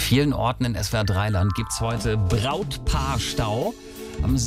vielen Orten in SWR3-Land gibt es heute Brautpaarstau. Am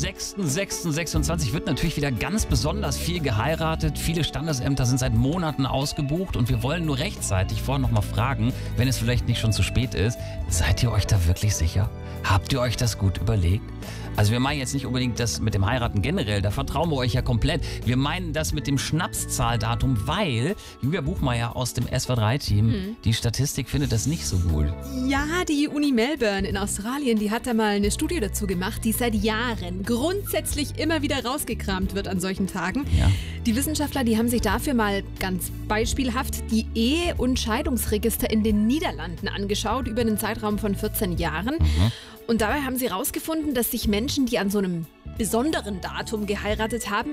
6.6.26 wird natürlich wieder ganz besonders viel geheiratet. Viele Standesämter sind seit Monaten ausgebucht und wir wollen nur rechtzeitig vorher noch mal fragen, wenn es vielleicht nicht schon zu spät ist. Seid ihr euch da wirklich sicher? Habt ihr euch das gut überlegt? Also wir meinen jetzt nicht unbedingt das mit dem Heiraten generell, da vertrauen wir euch ja komplett. Wir meinen das mit dem Schnapszahldatum, weil Julia Buchmeier aus dem SWR3-Team, die Statistik findet das nicht so gut. Ja, die Uni Melbourne in Australien, die hat da mal eine Studie dazu gemacht, die seit Jahren grundsätzlich immer wieder rausgekramt wird an solchen Tagen. Ja. Die Wissenschaftler, die haben sich dafür mal ganz beispielhaft die Ehe- und Scheidungsregister in den Niederlanden angeschaut über einen Zeitraum von 14 Jahren. Und dabei haben sie herausgefunden, dass sich Menschen, die an so einem besonderen Datum geheiratet haben,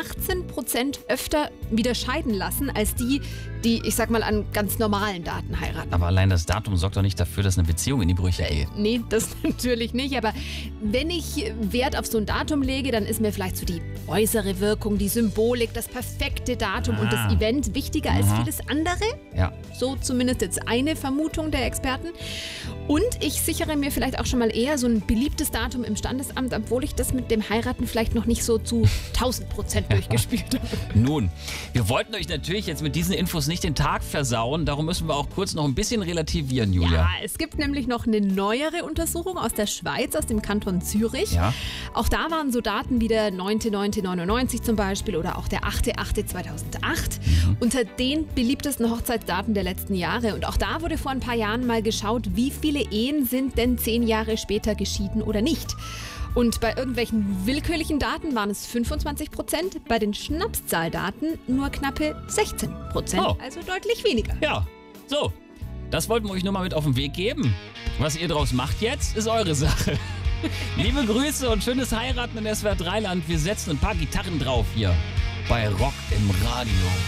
18% öfter wieder scheiden lassen, als die, ich sag mal, an ganz normalen Daten heiraten. Aber allein das Datum sorgt doch nicht dafür, dass eine Beziehung in die Brüche geht. Nee, das natürlich nicht. Aber wenn ich Wert auf so ein Datum lege, dann ist mir vielleicht so die äußere Wirkung, die Symbolik, das perfekte Datum und das Event wichtiger als vieles andere. Ja. So zumindest jetzt eine Vermutung der Experten. Und ich sichere mir vielleicht auch schon mal eher so ein beliebtes Datum im Standesamt, obwohl ich das mit dem Heiraten vielleicht noch nicht so zu 1000% durchgespielt habe. Nun, wir wollten euch natürlich jetzt mit diesen Infos nicht den Tag versauen, darum müssen wir auch kurz noch ein bisschen relativieren, Julia. Ja, es gibt nämlich noch eine neuere Untersuchung aus der Schweiz, aus dem Kanton Zürich. Ja. Auch da waren so Daten wie der 9.9.99 zum Beispiel oder auch der 8.8.2008 unter den beliebtesten Hochzeitsdaten der letzten Jahre. Und auch da wurde vor ein paar Jahren mal geschaut, wie viele Ehen sind denn 10 Jahre später geschieden oder nicht. Und bei irgendwelchen willkürlichen Daten waren es 25%, bei den Schnapszahldaten nur knappe 16%, also deutlich weniger. Ja, so, das wollten wir euch nur mal mit auf den Weg geben. Was ihr draus macht jetzt, ist eure Sache. Liebe Grüße und schönes Heiraten in SWR3-Land. Wir setzen ein paar Gitarren drauf hier bei Rock im Radio.